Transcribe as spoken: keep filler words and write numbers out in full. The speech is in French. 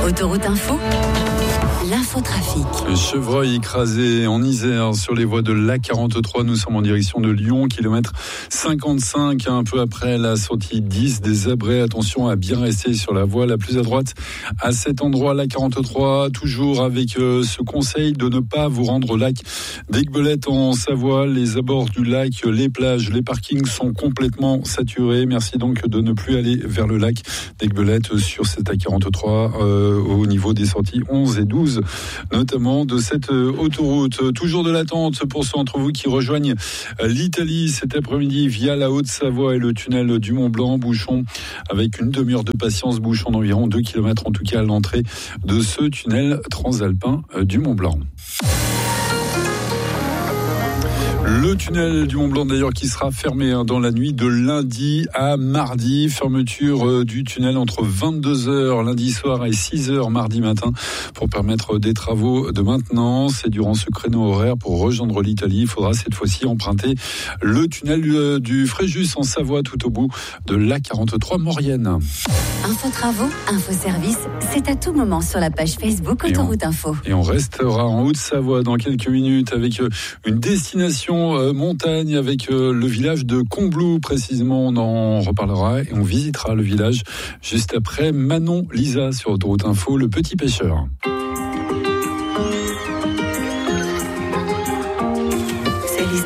Autoroute Info, l'infotrafic. Chevreuil écrasé en Isère sur les voies de l'A quarante-trois. Nous sommes en direction de Lyon, kilomètre cinquante-cinq, un peu après la sortie dix des Abrets. Attention à bien rester sur la voie la plus à droite à cet endroit, l'A quarante-trois. Toujours avec euh, ce conseil de ne pas vous rendre au lac d'Aiguebelette en Savoie. Les abords du lac, les plages, les parkings sont complètement saturés. Merci donc de ne plus aller vers le lac d'Aiguebelette sur cette A quarante-trois euh, au niveau des sorties onze et douze, notamment de cette autoroute. Toujours de l'attente pour ceux d'entre vous qui rejoignent l'Italie cet après-midi via la Haute-Savoie et le tunnel du Mont-Blanc. Bouchon avec une demi-heure de patience, bouchon d'environ deux kilomètres en tout cas à l'entrée de ce tunnel transalpin du Mont-Blanc. Le tunnel du Mont-Blanc d'ailleurs qui sera fermé dans la nuit de lundi à mardi. Fermeture du tunnel entre vingt-deux heures lundi soir et six heures mardi matin pour permettre des travaux de maintenance. Et durant ce créneau horaire, pour rejoindre l'Italie, il faudra cette fois-ci emprunter le tunnel du Fréjus en Savoie tout au bout de l'A quarante-trois Maurienne. Info travaux, info service, c'est à tout moment sur la page Facebook Autoroute Info. Et on restera en Haute-Savoie dans quelques minutes avec une destination Euh, montagne avec euh, le village de Combloux précisément. On en reparlera et on visitera le village juste après Manon Lisa sur Autoroute Info, le petit pêcheur.